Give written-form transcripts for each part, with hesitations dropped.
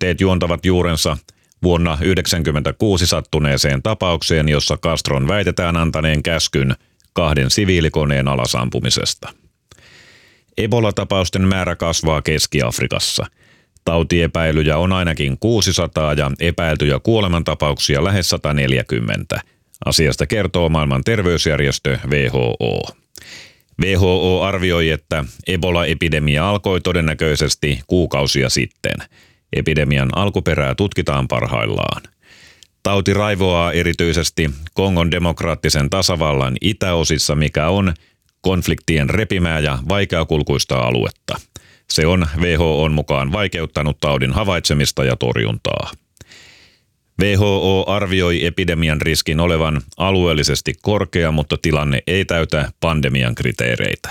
Moitteet juontavat juurensa vuonna 1996 sattuneeseen tapaukseen, jossa Castron väitetään antaneen käskyn 2 siviilikoneen alasampumisesta. Ebola-tapausten määrä kasvaa Keski-Afrikassa. Tautiepäilyjä on ainakin 600 ja epäiltyjä kuolemantapauksia lähes 140. Asiasta kertoo maailman terveysjärjestö WHO. WHO arvioi, että Ebola-epidemia alkoi todennäköisesti kuukausia sitten. Epidemian alkuperää tutkitaan parhaillaan. Tauti raivoaa erityisesti Kongon demokraattisen tasavallan itäosissa, mikä on konfliktien repimää ja vaikeakulkuista aluetta. Se on WHO:n mukaan vaikeuttanut taudin havaitsemista ja torjuntaa. WHO arvioi epidemian riskin olevan alueellisesti korkea, mutta tilanne ei täytä pandemian kriteereitä.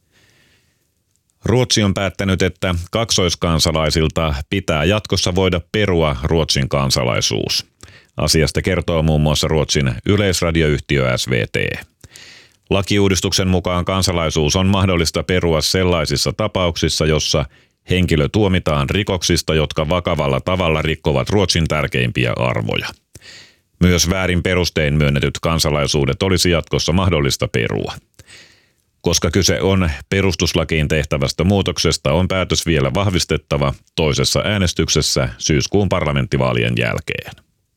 Ruotsi on päättänyt, että kaksoiskansalaisilta pitää jatkossa voida perua Ruotsin kansalaisuus. Asiasta kertoo muun muassa Ruotsin yleisradioyhtiö SVT. Lakiuudistuksen mukaan kansalaisuus on mahdollista perua sellaisissa tapauksissa, jossa henkilö tuomitaan rikoksista, jotka vakavalla tavalla rikkovat Ruotsin tärkeimpiä arvoja. Myös väärin perustein myönnetyt kansalaisuudet olisi jatkossa mahdollista perua. Koska kyse on perustuslakiin tehtävästä muutoksesta, on päätös vielä vahvistettava toisessa äänestyksessä syyskuun parlamenttivaalien jälkeen.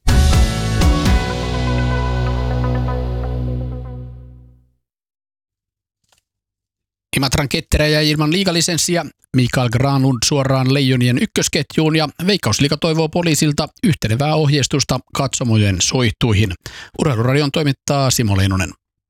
Imatran Ketterä jäi ilman liigalisenssiä, Mikael Granlund suoraan Leijonien ykkösketjuun ja Veikkausliiga toivoo poliisilta yhtenevää ohjeistusta katsomojen soihtuihin. Urheiluradion toimittaa Simo Leinonen.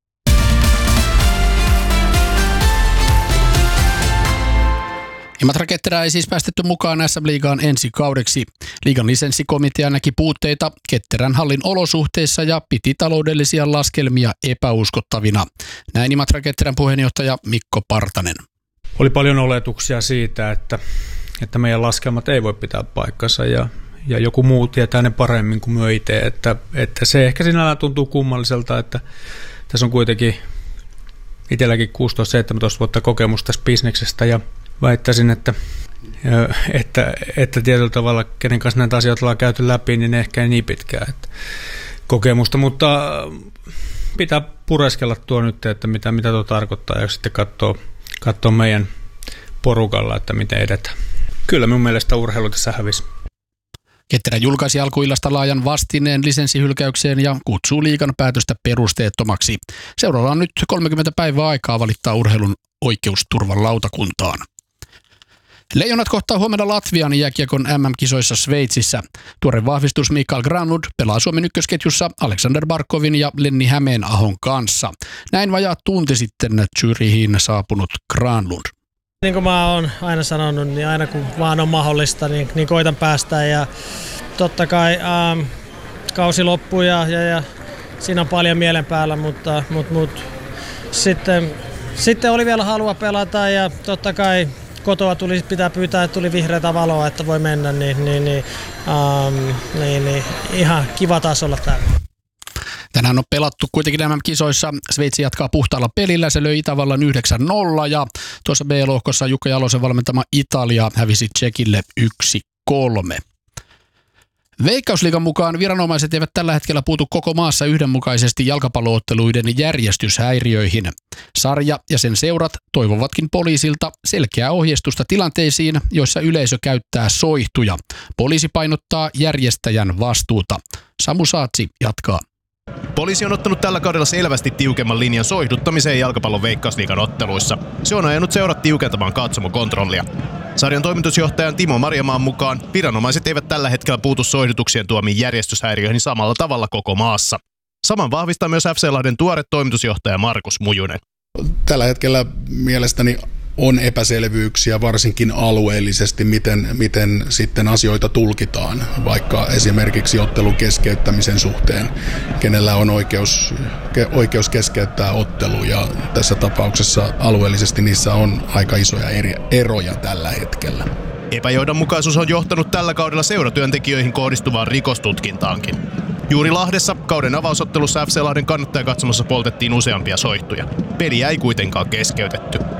Imatra Ketterää ei siis päästetty mukaan SM-liigaan ensi kaudeksi. Liigan lisenssikomitea näki puutteita Ketterän hallin olosuhteissa ja piti taloudellisia laskelmia epäuskottavina. Näin Imatra Ketterän puheenjohtaja Mikko Partanen. Oli paljon oletuksia siitä, että meidän laskelmat ei voi pitää paikkansa ja joku muu tietää ne paremmin kuin me itse. Että se ehkä sinällään tuntuu kummalliselta, että tässä on kuitenkin itselläkin 16-17 vuotta kokemusta tässä bisneksestä ja väittäisin, että tietyllä tavalla, kenen kanssa näitä asioita ollaan käyty läpi, niin ehkä ei niin pitkään kokemusta, mutta pitää pureskella tuo nyt, että mitä tuo tarkoittaa ja sitten katsoa meidän porukalla, että miten edetään. Kyllä minun mielestä urheilu tässä hävisi. Ketterä julkaisi alkuillasta laajan vastineen lisenssihylkäykseen ja kutsuu liigan päätöstä perusteettomaksi. Seuraava on nyt 30 päivää aikaa valittaa urheilun oikeusturvan lautakuntaan. Leijonat kohtaa huomenna Latvian jääkiekon MM-kisoissa Sveitsissä. Tuore vahvistus Mikael Granlund pelaa Suomen ykkösketjussa Alexander Barkovin ja Lenni Hämeenahon kanssa. Näin vajaa tunti sitten Zürichiin saapunut Granlund. Niin kuin mä oon aina sanonut, niin aina kun vaan on mahdollista, niin koitan päästä. Ja totta kai kausi loppuu ja siinä on paljon mielen päällä, mutta sitten oli vielä halua pelata ja totta kai kotoa pitää pyytää, että tuli vihreätä valoa, että voi mennä, niin ihan kiva taas olla täällä. Tänään on pelattu kuitenkin nämä kisoissa. Sveitsi jatkaa puhtaalla pelillä, se löi Itävallan 9-0 ja tuossa B-lohkossa Jukka Jalosen valmentama Italia hävisi Tšekille 1-3. Veikkausliigan mukaan viranomaiset eivät tällä hetkellä puutu koko maassa yhdenmukaisesti jalkapallootteluiden järjestyshäiriöihin. Sarja ja sen seurat toivovatkin poliisilta selkeää ohjeistusta tilanteisiin, joissa yleisö käyttää soihtuja. Poliisi painottaa järjestäjän vastuuta. Samu Saatsi jatkaa. Poliisi on ottanut tällä kaudella selvästi tiukemman linjan soihduttamiseen jalkapallon Veikkausliigan otteluissa. Se on ajanut seurat tiukentamaan katsomokontrollia. Sarjan toimitusjohtajan Timo Marjamaan mukaan viranomaiset eivät tällä hetkellä puutu soihdutuksien tuomiin järjestyshäiriöihin samalla tavalla koko maassa. Saman vahvistaa myös FC Lahden tuore toimitusjohtaja Markus Mujunen. Tällä hetkellä mielestäni on epäselvyyksiä varsinkin alueellisesti, miten sitten asioita tulkitaan, vaikka esimerkiksi ottelun keskeyttämisen suhteen, kenellä on oikeus keskeyttää ottelu, ja tässä tapauksessa alueellisesti niissä on aika isoja eroja tällä hetkellä. Epäjohdonmukaisuus on johtanut tällä kaudella seuratyöntekijöihin kohdistuvaan rikostutkintaankin. Juuri Lahdessa kauden avausottelussa FC Lahden kannattajakatsomossa poltettiin useampia soihtuja. Peliä ei kuitenkaan keskeytetty.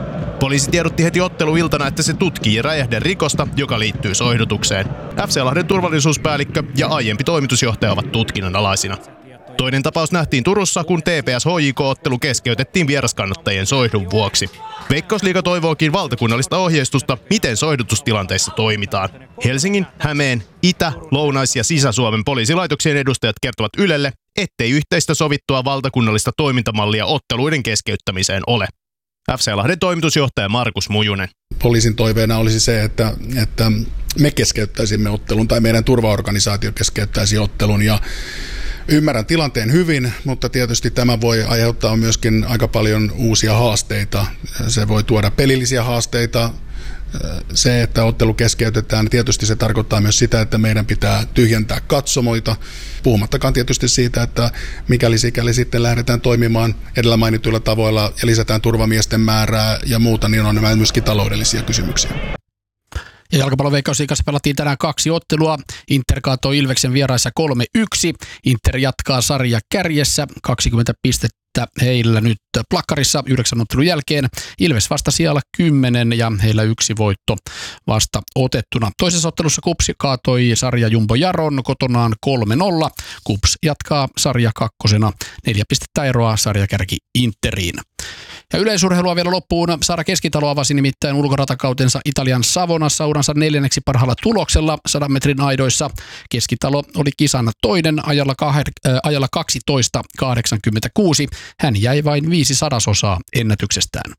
Poliisi tiedotti heti otteluiltana, että se tutkii räjähderikosta, joka liittyy soihdutukseen. FC Lahden turvallisuuspäällikkö ja aiempi toimitusjohtaja ovat tutkinnan alaisina. Toinen tapaus nähtiin Turussa, kun TPS-HJK-ottelu keskeytettiin vieraskannattajien soihdun vuoksi. Veikkausliiga toivookin valtakunnallista ohjeistusta, miten soihdutustilanteissa toimitaan. Helsingin, Hämeen, Itä-, Lounais- ja Sisä-Suomen poliisilaitoksien edustajat kertovat Ylelle, ettei yhteistä sovittua valtakunnallista toimintamallia otteluiden keskeyttämiseen ole. FC Lahden toimitusjohtaja Markus Mujunen. Poliisin toiveena olisi se, että me keskeyttäisimme ottelun tai meidän turvaorganisaatio keskeyttäisi ottelun ja ymmärrän tilanteen hyvin, mutta tietysti tämä voi aiheuttaa myöskin aika paljon uusia haasteita. Se voi tuoda pelillisiä haasteita. Se, että ottelu keskeytetään, tietysti se tarkoittaa myös sitä, että meidän pitää tyhjentää katsomoita. Puhumattakaan tietysti siitä, että sikäli sitten lähdetään toimimaan edellä mainituilla tavoilla ja lisätään turvamiesten määrää ja muuta, niin on nämä myöskin taloudellisia kysymyksiä. Ja jalkapallon Veikkausliigassa pelattiin tänään 2 ottelua. Inter kaatoi Ilveksen vieraissa 3-1. Inter jatkaa sarja kärjessä 20 pistettä heillä nyt plakkarissa 9 ottelun jälkeen. Ilves vasta siellä 10 ja heillä 1 voitto vasta otettuna. Toisessa ottelussa KuPS kaatoi sarja Jumbo Jaron kotonaan 3-0. KuPS jatkaa sarja 2. 4 pistettä eroa sarjakärki Interiin. Ja yleisurheilua vielä loppuun. Saara Keskitalo avasi nimittäin ulkoratakautensa Italian Savonassa uransa 4. parhaalla tuloksella 100 metrin aidoissa. Keskitalo oli kisan toinen ajalla 12.86. Hän jäi vain 0,05 ennätyksestään.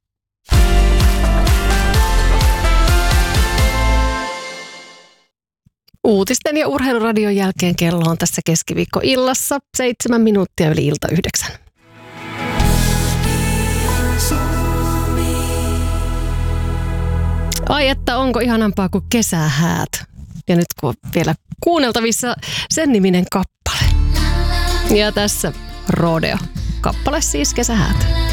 Uutisten ja urheiluradion jälkeen kello on tässä keskiviikkoillassa 7 minuuttia yli ilta 9. Ai että onko ihanampaa kuin kesähäät. Ja nyt kun on vielä kuunneltavissa sen niminen kappale. Ja tässä Rodeo. Kappale siis Kesähäät.